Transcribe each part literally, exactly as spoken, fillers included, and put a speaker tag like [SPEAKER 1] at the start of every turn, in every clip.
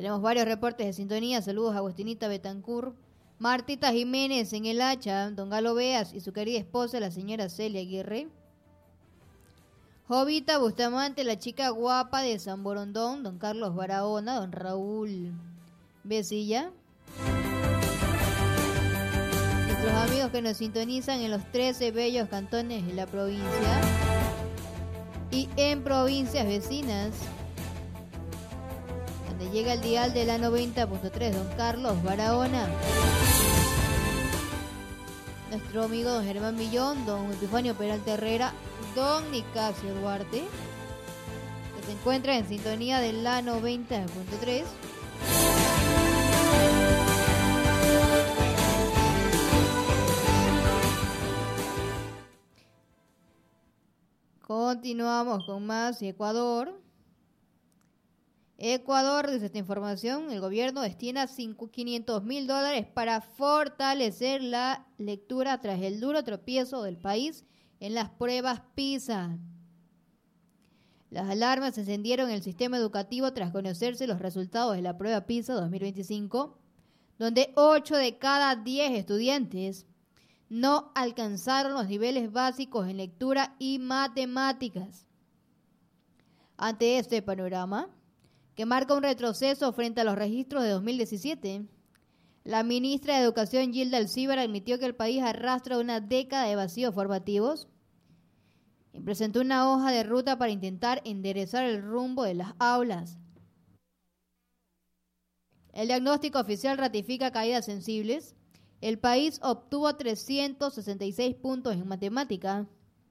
[SPEAKER 1] Tenemos varios reportes de sintonía. Saludos a Agustinita Betancur, Martita Jiménez en el Hacha, don Galo Beas y su querida esposa, la señora Celia Aguirre. Jovita Bustamante, la chica guapa de San Borondón, don Carlos Barahona, don Raúl Besilla. Nuestros amigos que nos sintonizan en los trece bellos cantones de la provincia y en provincias vecinas, donde llega el dial de la noventa punto tres, don Carlos Barahona. Nuestro amigo don Germán Millón, don Epifanio Peralta Herrera, don Nicasio Duarte, que se encuentra en sintonía de la noventa punto tres. Continuamos con más Ecuador. Ecuador, dice esta información, el gobierno destina quinientos mil dólares para fortalecer la lectura tras el duro tropiezo del país en las pruebas PISA. Las alarmas se encendieron en el sistema educativo tras conocerse los resultados de la prueba PISA dos mil veinticinco, donde ocho de cada diez estudiantes no alcanzaron los niveles básicos en lectura y matemáticas. Ante este panorama, que marca un retroceso frente a los registros de dos mil diecisiete, la ministra de Educación, Gilda Alcíbar, admitió que el país arrastra una década de vacíos formativos y presentó una hoja de ruta para intentar enderezar el rumbo de las aulas. El diagnóstico oficial ratifica caídas sensibles. El país obtuvo trescientos sesenta y seis puntos en matemática,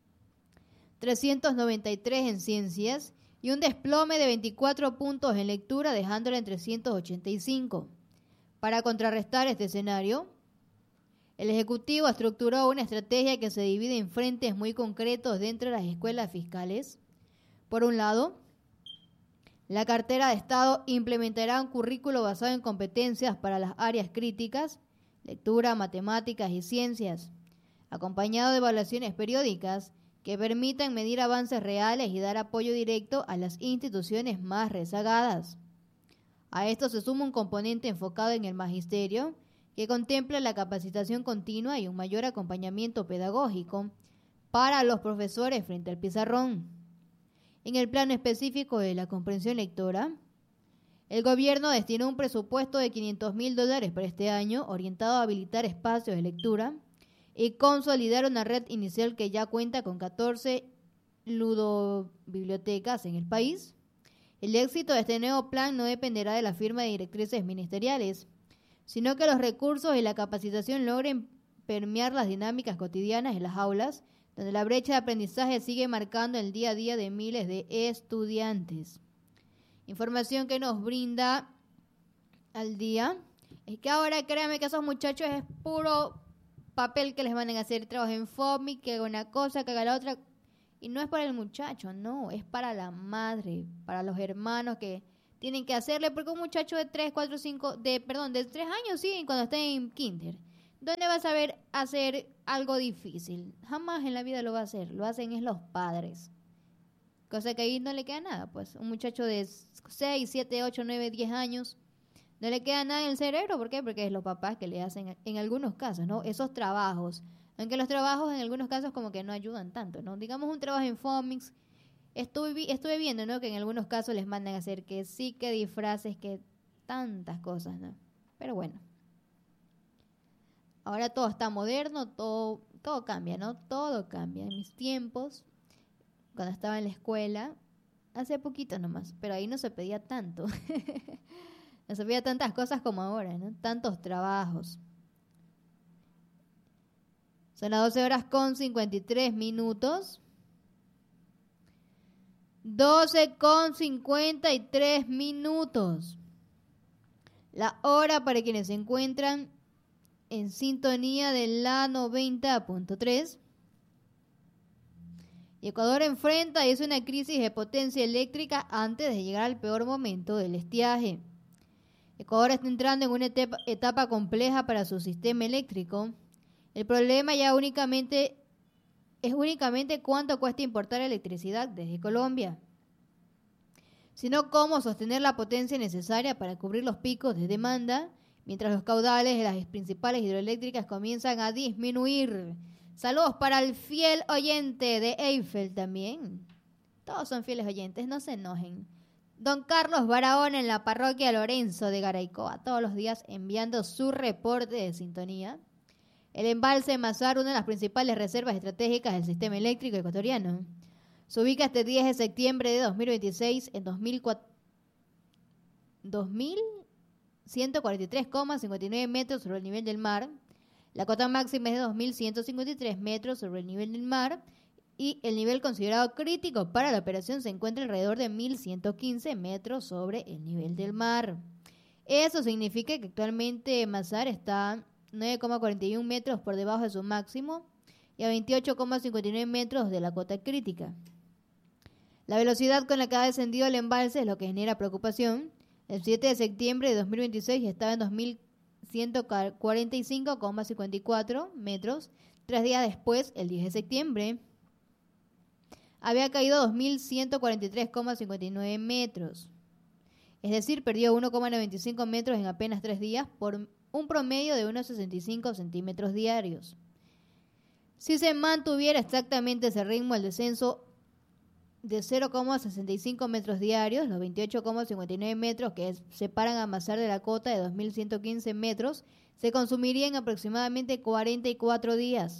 [SPEAKER 1] trescientos noventa y tres en ciencias y un desplome de veinticuatro puntos en lectura, dejándola en trescientos ochenta y cinco. Para contrarrestar este escenario, el Ejecutivo estructuró una estrategia que se divide en frentes muy concretos dentro de las escuelas fiscales. Por un lado, la cartera de Estado implementará un currículo basado en competencias para las áreas críticas, lectura, matemáticas y ciencias, acompañado de evaluaciones periódicas que permitan medir avances reales y dar apoyo directo a las instituciones más rezagadas. A esto se suma un componente enfocado en el magisterio, que contempla la capacitación continua y un mayor acompañamiento pedagógico para los profesores frente al pizarrón. En el plano específico de la comprensión lectora, el gobierno destinó un presupuesto de quinientos mil dólares para este año, orientado a habilitar espacios de lectura y consolidar una red inicial que ya cuenta con catorce ludobibliotecas en el país. El éxito de este nuevo plan no dependerá de la firma de directrices ministeriales, sino que los recursos y la capacitación logren permear las dinámicas cotidianas en las aulas, donde la brecha de aprendizaje sigue marcando el día a día de miles de estudiantes. Información que nos brinda al día es que ahora créanme que esos muchachos es puro papel que les mandan a hacer, trabajo en FOMI, que haga una cosa, que haga la otra, y no es para el muchacho, no, es para la madre, para los hermanos que tienen que hacerle, porque un muchacho de tres, cuatro, cinco, de, perdón, de tres años, sí, cuando está en kinder, ¿dónde va a saber hacer algo difícil? Jamás en la vida lo va a hacer, lo hacen es los padres. Cosa que ahí no le queda nada, pues. Un muchacho de seis, siete, ocho, nueve, diez años, no le queda nada en el cerebro. ¿Por qué? Porque es los papás que le hacen, en algunos casos, ¿no? Esos trabajos. Aunque los trabajos en algunos casos como que no ayudan tanto, ¿no? Digamos un trabajo en Fomix. Estuve, estuve viendo, ¿no? Que en algunos casos les mandan a hacer que sí, que disfraces, que tantas cosas, ¿no? Pero bueno. Ahora todo está moderno, todo, todo cambia, ¿no? Todo cambia. En mis tiempos, cuando estaba en la escuela, hace poquito nomás, pero ahí no se pedía tanto. No se pedía tantas cosas como ahora, ¿no? Tantos trabajos. Son las doce horas con cincuenta y tres minutos. doce con cincuenta y tres minutos. La hora para quienes se encuentran en sintonía de la noventa punto tres. Y Ecuador enfrenta y es una crisis de potencia eléctrica antes de llegar al peor momento del estiaje. Ecuador está entrando en una etapa, etapa compleja para su sistema eléctrico. El problema ya únicamente es únicamente cuánto cuesta importar electricidad desde Colombia. sino cómo sostener la potencia necesaria para cubrir los picos de demanda, mientras los caudales de las principales hidroeléctricas comienzan a disminuir. Saludos para el fiel oyente de Eiffel también. Todos son fieles oyentes, no se enojen. Don Carlos Barahona en la parroquia Lorenzo de Garaycoa, todos los días enviando su reporte de sintonía. El embalse de Mazar, una de las principales reservas estratégicas del sistema eléctrico ecuatoriano. Se ubica este diez de septiembre de dos mil veintiséis en dos mil ciento cuarenta y tres coma cincuenta y nueve metros sobre el nivel del mar. La cota máxima es de dos mil ciento cincuenta y tres metros sobre el nivel del mar y el nivel considerado crítico para la operación se encuentra alrededor de mil ciento quince metros sobre el nivel del mar. Eso significa que actualmente Mazar está nueve coma cuarenta y uno metros por debajo de su máximo y a veintiocho coma cincuenta y nueve metros de la cota crítica. La velocidad con la que ha descendido el embalse es lo que genera preocupación. El siete de septiembre de dos mil veintiséis estaba en dos mil ciento cuarenta y cinco coma cincuenta y cuatro metros. Tres días después, el diez de septiembre, había caído a dos mil ciento cuarenta y tres coma cincuenta y nueve metros. Es decir, perdió uno coma noventa y cinco metros en apenas tres días por un promedio de unos sesenta y cinco centímetros diarios. Si se mantuviera exactamente ese ritmo, el descenso de cero coma sesenta y cinco metros diarios, los veintiocho coma cincuenta y nueve metros que separan a Mazar de la cota de dos mil ciento quince metros, se consumiría en aproximadamente cuarenta y cuatro días.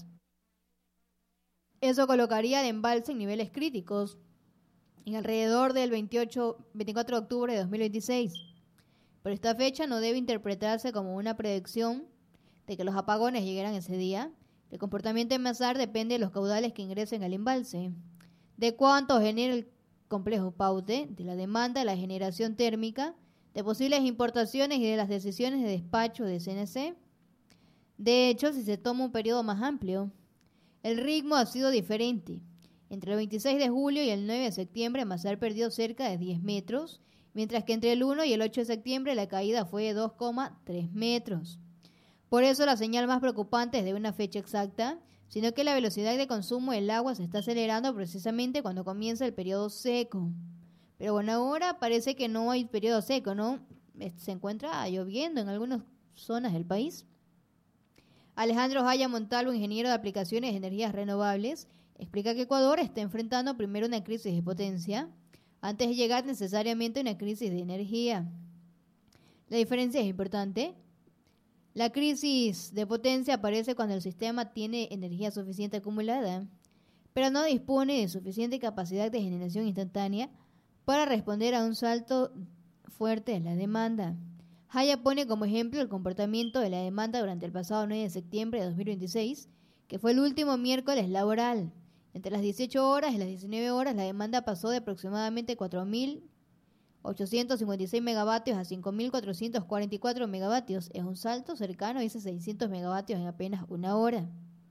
[SPEAKER 1] Eso colocaría el embalse en niveles críticos en alrededor del veintiocho, veinticuatro de octubre de dos mil veintiséis. Pero esta fecha no debe interpretarse como una predicción de que los apagones llegarán ese día. El comportamiento de Mazar depende de los caudales que ingresen al embalse, de cuánto genera el complejo Paute, de la demanda, de la generación térmica, de posibles importaciones y de las decisiones de despacho de C N C. De hecho, si se toma un periodo más amplio, el ritmo ha sido diferente. Entre el veintiséis de julio y el nueve de septiembre, Mazar perdió cerca de diez metros, mientras que entre el uno y el ocho de septiembre la caída fue de dos coma tres metros. Por eso la señal más preocupante es de una fecha exacta, sino que la velocidad de consumo del agua se está acelerando precisamente cuando comienza el periodo seco. Pero bueno, ahora parece que no hay periodo seco, ¿no? Se encuentra lloviendo en algunas zonas del país. Alejandro Jaya Montalvo, ingeniero de aplicaciones de energías renovables, explica que Ecuador está enfrentando primero una crisis de potencia antes de llegar necesariamente a una crisis de energía. La diferencia es importante. La crisis de potencia aparece cuando el sistema tiene energía suficiente acumulada, pero no dispone de suficiente capacidad de generación instantánea para responder a un salto fuerte en la demanda. Jaya pone como ejemplo el comportamiento de la demanda durante el pasado nueve de septiembre de dos mil veintiséis, que fue el último miércoles laboral. Entre las dieciocho horas y las diecinueve horas, la demanda pasó de aproximadamente cuatro mil ochocientos cincuenta y seis megavatios a cinco mil cuatrocientos cuarenta y cuatro megavatios. Es un salto cercano a esos seiscientos megavatios en apenas una hora.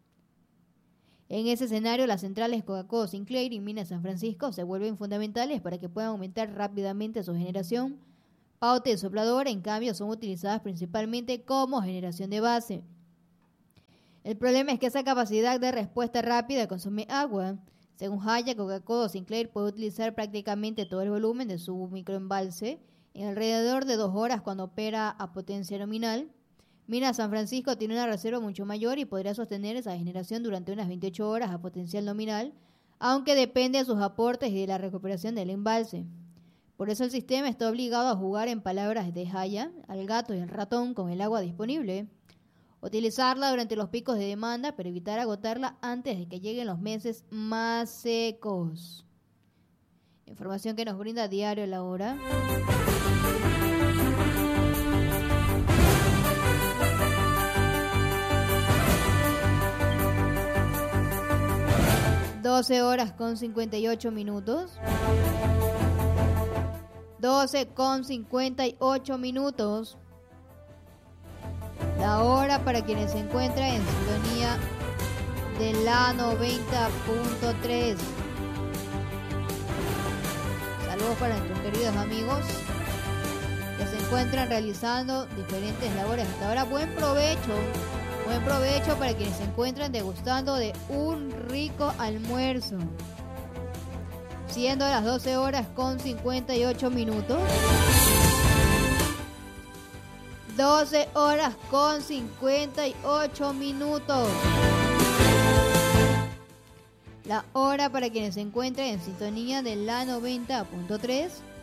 [SPEAKER 1] En ese escenario, las centrales Coca-Cola, Sinclair y Minas San Francisco se vuelven fundamentales para que puedan aumentar rápidamente su generación. Paute y Soplador, en cambio, son utilizadas principalmente como generación de base. El problema es que esa capacidad de respuesta rápida consume agua. Según Jaya, Coca-Cola Sinclair puede utilizar prácticamente todo el volumen de su microembalse en alrededor de dos horas cuando opera a potencia nominal. Minas San Francisco tiene una reserva mucho mayor y podría sostener esa generación durante unas veintiocho horas a potencial nominal, aunque depende de sus aportes y de la recuperación del embalse. Por eso el sistema está obligado a jugar, en palabras de Jaya, al gato y al ratón con el agua disponible. Utilizarla durante los picos de demanda, pero evitar agotarla antes de que lleguen los meses más secos. Información que nos brinda Diario La Hora. doce horas con cincuenta y ocho minutos. doce con cincuenta y ocho minutos. La hora para quienes se encuentran en sintonía de la noventa punto tres. Saludos para nuestros queridos amigos que se encuentran realizando diferentes labores hasta ahora. Buen provecho, buen provecho para quienes se encuentran degustando de un rico almuerzo. siendo las doce horas con cincuenta y ocho minutos. doce horas con cincuenta y ocho minutos. La hora para quienes se encuentren en sintonía de la noventa punto tres.